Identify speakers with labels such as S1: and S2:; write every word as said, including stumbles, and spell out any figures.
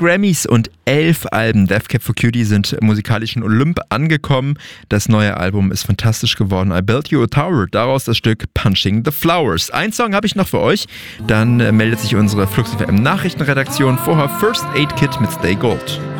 S1: Grammys und elf Alben. Death Cab for Cutie sind im musikalischen Olymp angekommen. Das neue Album ist fantastisch geworden. I Built You a Tower, daraus das Stück Punching the Flowers. Ein Song habe ich noch für euch. Dann äh, meldet sich unsere Flux F M Nachrichtenredaktion. Vorher First Aid Kit mit Stay Gold.